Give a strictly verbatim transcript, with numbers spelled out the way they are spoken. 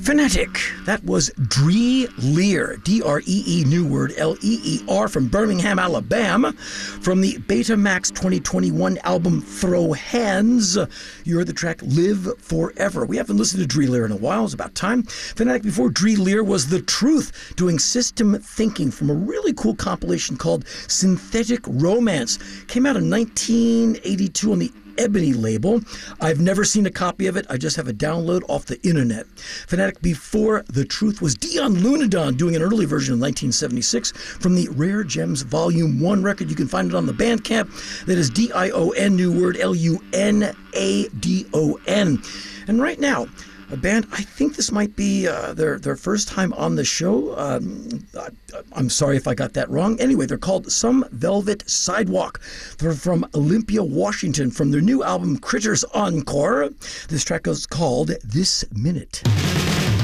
Fanatic. That was Dree Lear, D R E E, new word, L E E R, from Birmingham, Alabama, from the Betamax twenty twenty-one album Throw Hands. You heard the track Live Forever. We haven't listened to Dree Lear in a while. It's about time. Fanatic before Dree Lear was The Truth, doing System Thinking from a really cool compilation called Synthetic Romance. Came out in nineteen eighty-two on the Ebony label. I've never seen a copy of it. I just have a download off the internet. Fanatic before The Truth was Dion Lunadon doing an early version in nineteen seventy-six from the Rare Gems Volume one record. You can find it on the Bandcamp. That is D I O N, new word, L U N A D O N. And right now, a band, I think this might be uh, their their first time on the show. Um, I, I'm sorry if I got that wrong. Anyway, they're called Some Velvet Sidewalk. They're from Olympia, Washington, from their new album Critters Encore. This track is called This Minute.